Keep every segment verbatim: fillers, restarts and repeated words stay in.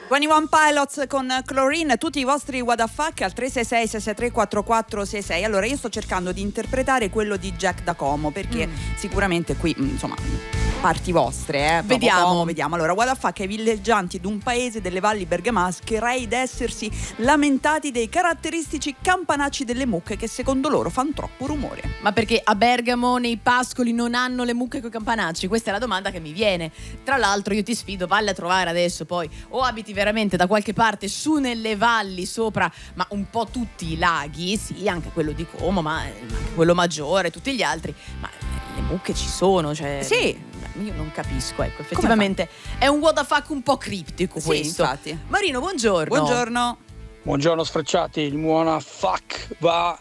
ventuno Pilots con Chlorine, tutti i vostri what the fuck al tre sei sei sei sei tre quattro quattro sei sei. Allora io sto cercando di interpretare quello di Jack da Como, perché mm. sicuramente qui insomma parti vostre, eh. Vediamo. Como, vediamo. Allora, what the fuck, ai villeggianti d'un paese delle valli bergamasche rei d'essersi lamentati dei caratteristici campanacci delle mucche che secondo loro fanno troppo rumore. Ma perché a Bergamo nei pascoli non hanno le mucche coi campanacci? Questa è la domanda che mi viene. Tra l'altro io ti sfido, valle a trovare adesso poi, o abiti veramente da qualche parte su nelle valli sopra, ma un po' tutti i laghi, sì, anche quello di Como, ma anche quello maggiore, tutti gli altri, ma le mucche ci sono, cioè sì. Io non capisco, ecco, effettivamente è un what the fuck un po' criptico, sì, questo. Infatti. Marino, buongiorno. Buongiorno. Buongiorno sfrecciati, il what the fuck va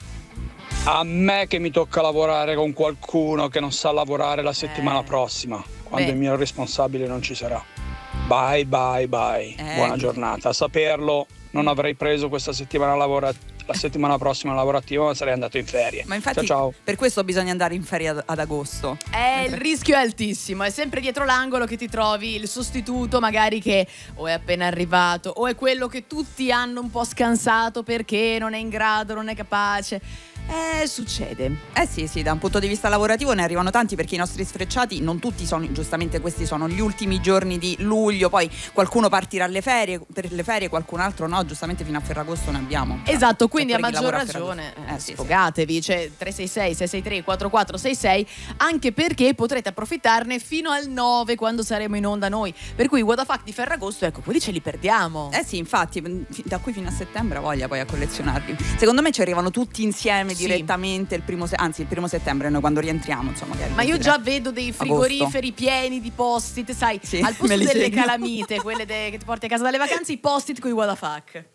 a me che mi tocca lavorare con qualcuno che non sa lavorare la settimana eh. prossima, quando Beh. il mio responsabile non ci sarà. Bye bye bye, eh. buona giornata. A saperlo non avrei preso questa settimana lavorativa. La settimana prossima lavorativa sarei andato in ferie. Ma infatti ciao, ciao. Per questo bisogna andare in ferie ad, ad agosto. Eh, il rischio è altissimo, è sempre dietro l'angolo che ti trovi il sostituto magari che o è appena arrivato o è quello che tutti hanno un po' scansato perché non è in grado, non è capace. Eh, succede. Eh sì, sì, da un punto di vista lavorativo ne arrivano tanti, perché i nostri sfrecciati non tutti sono, giustamente questi sono gli ultimi giorni di luglio, poi qualcuno partirà alle ferie, per le ferie, qualcun altro no, giustamente fino a Ferragosto ne abbiamo. Esatto, quindi a C'è pure chi maggior lavora a ragione Ferragosto. eh, Eh, sì, sfogatevi, cioè tre sei sei sei sei tre quattro quattro sei sei, anche perché potrete approfittarne fino al nove quando saremo in onda noi, per cui what the fuck di Ferragosto, ecco, quelli ce li perdiamo. Eh sì, infatti, da qui fino a settembre voglia poi a collezionarli. Secondo me ci arrivano tutti insieme, Sì. direttamente il primo se- anzi il primo settembre, noi quando rientriamo, insomma. Ma io già vedo dei frigoriferi agosto. pieni di post-it, sai, Sì, al posto me li delle segno. calamite, quelle de- che ti porti a casa dalle vacanze, i post-it con i what the fuck.